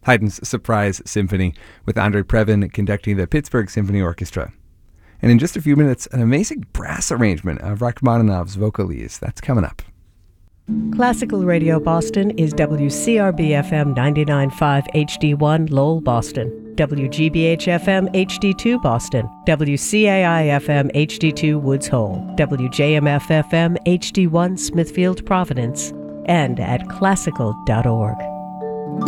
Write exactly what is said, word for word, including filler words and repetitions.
Haydn's Surprise Symphony, with Andrei Previn conducting the Pittsburgh Symphony Orchestra. And in just a few minutes, an amazing brass arrangement of Rachmaninoff's Vocalise. That's coming up. Classical Radio Boston is W C R B F M ninety-nine point five H D one Lowell, Boston, W G B H F M H D two Boston, W C A I F M H D two Woods Hole, W J M F F M H D one Smithfield, Providence, and at classical dot org.